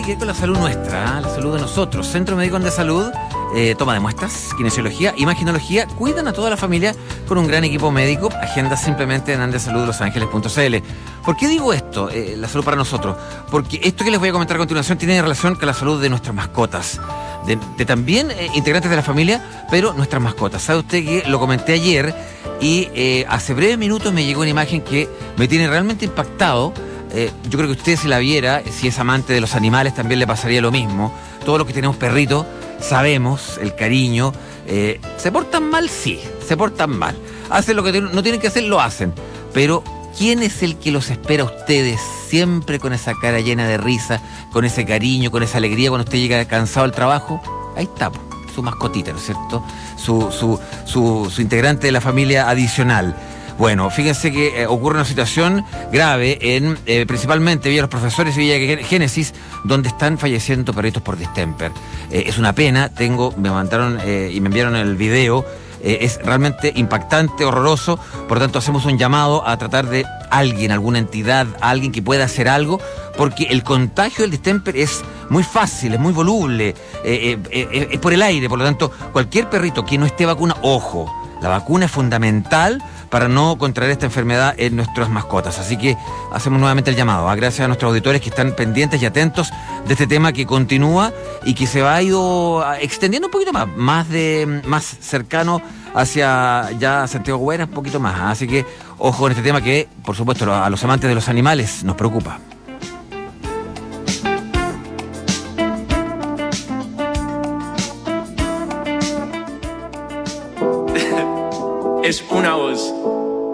que ver con la salud nuestra, la salud de nosotros. Centro Médico de Salud, toma de muestras, kinesiología, imaginología, cuidan a toda la familia con un gran equipo médico. Agenda simplemente en andesaludlosangeles.cl. ¿Por qué digo esto, la salud para nosotros? Porque esto que les voy a comentar a continuación tiene relación con la salud de nuestras mascotas, de también integrantes de la familia, pero nuestras mascotas. ¿Sabe usted que lo comenté ayer y hace breves minutos me llegó una imagen que me tiene realmente impactado? Yo creo que usted, si la viera, si es amante de los animales, también le pasaría lo mismo. Todos los que tenemos perritos sabemos el cariño. ¿Se portan mal? Sí, se portan mal. Hacen lo que no tienen que hacer, lo hacen. Pero ¿quién es el que los espera a ustedes siempre con esa cara llena de risa, con ese cariño, con esa alegría cuando usted llega cansado al trabajo? Ahí está, su mascotita, ¿no es cierto? Su integrante de la familia adicional. Bueno, fíjense que ocurre una situación grave en principalmente Villa Los Profesores y Villa Génesis, donde están falleciendo perritos por distemper. Es una pena, me mandaron y me enviaron el video. Es realmente impactante, horroroso. Por lo tanto, hacemos un llamado a tratar de alguien, alguna entidad, alguien que pueda hacer algo, porque el contagio del distemper es muy fácil, es muy voluble, es por el aire. Por lo tanto, cualquier perrito que no esté vacunado, ojo, la vacuna es fundamental para no contraer esta enfermedad en nuestras mascotas. Así que hacemos nuevamente el llamado. Gracias a nuestros auditores que están pendientes y atentos de este tema que continúa y que se va extendiendo un poquito más cercano hacia ya Santiago Güera, un poquito más. Así que ojo con este tema que, por supuesto, a los amantes de los animales nos preocupa. Es una voz.